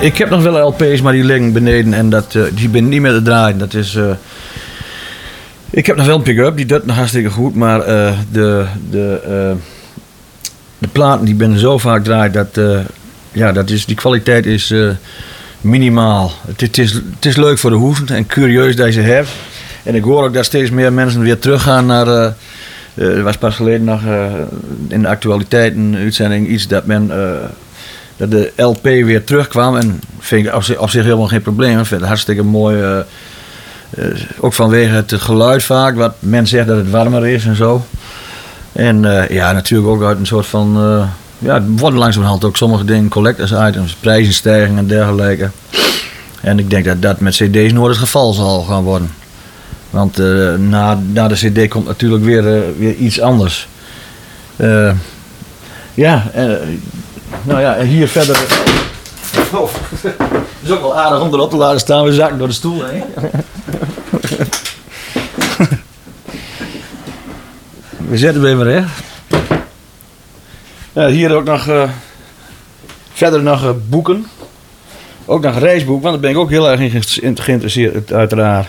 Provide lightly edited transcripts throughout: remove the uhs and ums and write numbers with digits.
Ik heb nog wel LP's, maar die liggen beneden en die ben niet meer te draaien. Dat is... Ik heb nog wel een pick-up, die doet nog hartstikke goed, maar de platen die ben zo vaak draait dat die kwaliteit is minimaal. Het is leuk voor de hoeven en curieus dat je ze hebt. En ik hoor ook dat steeds meer mensen weer teruggaan naar... er was pas geleden nog in de actualiteit een uitzending iets dat dat de LP weer terugkwam. En vind ik op zich helemaal geen probleem. Ik vind het hartstikke mooi. Ook vanwege het geluid vaak. Wat men zegt dat het warmer is en zo. En natuurlijk ook uit een soort van... het worden langzamerhand ook sommige dingen collectors items. Prijzenstijgingen en dergelijke. En ik denk dat dat met cd's nooit het geval zal gaan worden. Want na de cd komt natuurlijk weer iets anders. Hier verder... Oh, het is ook wel aardig om erop te laten staan. We zakken door de stoel heen. We zetten hem even recht. Hier ook nog... verder nog boeken. Ook nog reisboek, want daar ben ik ook heel erg in geïnteresseerd, uiteraard.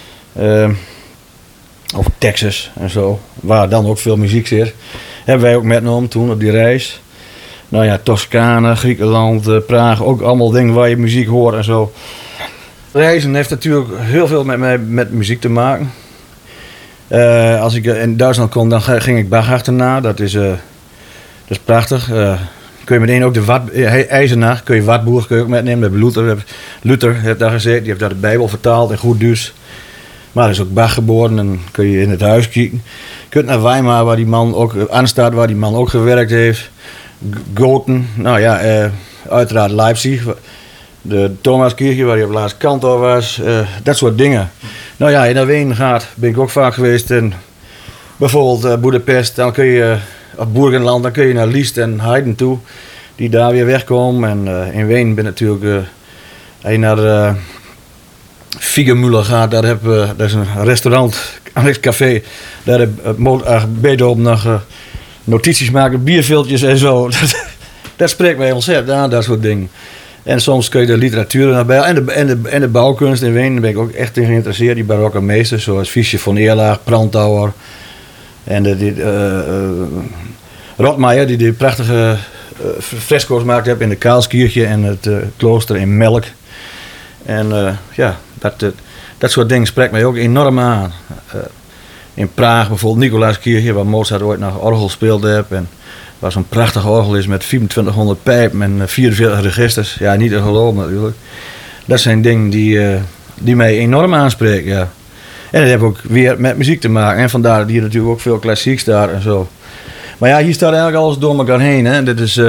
Over Texas en zo, waar dan ook veel muziek zit. Hebben wij ook metgenomen toen op die reis. Nou ja, Toscane, Griekenland, Praag, ook allemaal dingen waar je muziek hoort en zo. Reizen heeft natuurlijk heel veel met muziek te maken. Als ik in Duitsland kom, dan ging ik Bach achterna. Dat is prachtig. Kun je meteen ook IJzenaar, kun je Wartburg kun je ook metnemen. Luther heeft daar gezeten, die heeft daar de Bijbel vertaald in goed Duits. Maar er is ook Bach geboren en kun je in het huis kijken. Je kunt naar Weimar, waar die man ook aanstaat, waar die man ook gewerkt heeft. Goten, uiteraard Leipzig. De Thomaskirche, waar hij op laatst kantor was. Dat soort dingen. Nou ja, in naar Wenen ben ik ook vaak geweest. En bijvoorbeeld Budapest, dan kun je... Op Burgenland, dan kun je naar Liest en Heiden toe, die daar weer wegkomen. En in Wenen ben natuurlijk, als je naar Fiegermüller gaat, daar is een restaurant, een café, daar heb Beethoven nog notities maken, bierviltjes en zo. Dat spreekt mij ontzettend aan, dat soort dingen. En soms kun je de literatuur naar bij. En de bouwkunst in Wenen, daar ben ik ook echt in geïnteresseerd. Die barokke meesters, zoals Fischer von Erlach, Brandauer. En Rotmeijer, die prachtige fresco's gemaakt heeft in de Kaalskirche en het klooster in Melk. En dat soort dingen spreekt mij ook enorm aan. In Praag bijvoorbeeld Nicolaaskirche, waar Mozart ooit nog orgel speelde heeft. En waar zo'n prachtig orgel is met 2400 pijpen en 44 registers. Ja, niet te geloven natuurlijk. Dat zijn dingen die mij enorm aanspreken, ja. En dat heeft ook weer met muziek te maken. En vandaar dat hier natuurlijk ook veel klassiek staat en zo. Maar ja, hier staat eigenlijk alles door elkaar heen. Hè. Dit is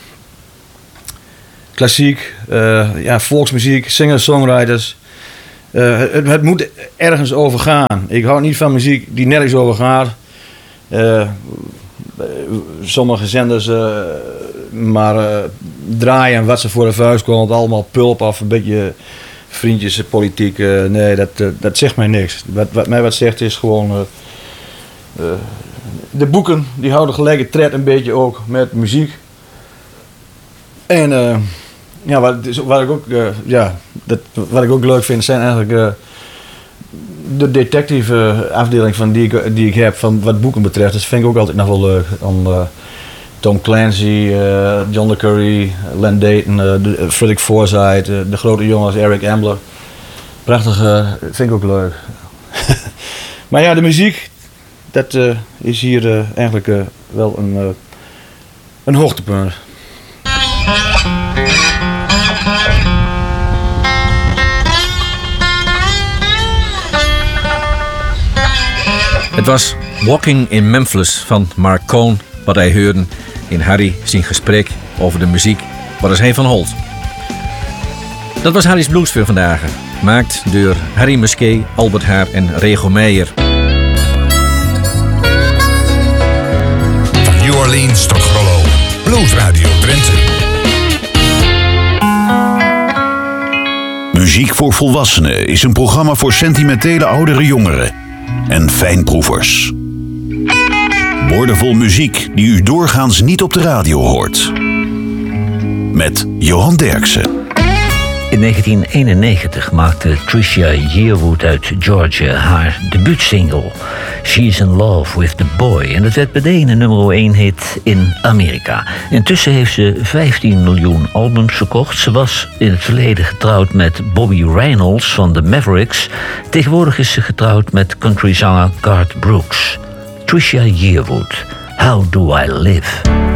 klassiek, volksmuziek, singer-songwriters. Het moet ergens over gaan. Ik hou niet van muziek die nergens over gaat. Sommige zenders draaien wat ze voor de vuist komt. Allemaal pulp of een beetje... vriendjespolitiek, nee, dat zegt mij niks. Wat mij wat zegt is gewoon... de boeken, die houden gelijke tred een beetje ook met muziek. En wat ik ook leuk vind, zijn eigenlijk... de detective afdeling van die ik heb, van wat boeken betreft. Dat vind ik ook altijd nog wel leuk. Tom Clancy, John le Carré, Len Dayton, Frederick Forsyth, de grote jongens, Eric Ambler. Prachtig, vind ik ook leuk. Maar ja, de muziek, dat is hier eigenlijk wel een hoogtepunt. Het was Walking in Memphis van Mark Cohn, wat hij hoorde in Harry zijn gesprek over de muziek waar is hij van holt. Dat was Harry's Blues voor vandaag, gemaakt door Harry Musquet, Albert Haar en Rego Meijer. Van New Orleans tot Grollo, Blues Radio Drenthe. Muziek voor Volwassenen is een programma voor sentimentele oudere jongeren en fijnproevers. Woordenvol muziek die u doorgaans niet op de radio hoort. Met Johan Derksen. In 1991 maakte Tricia Yearwood uit Georgia haar debuutsingle She's in Love with the Boy. En dat werd meteen een nummer 1 hit in Amerika. Intussen heeft ze 15 miljoen albums verkocht. Ze was in het verleden getrouwd met Bobby Reynolds van de Mavericks. Tegenwoordig is ze getrouwd met countryzanger Garth Brooks. Tricia Yearwood, How Do I Live?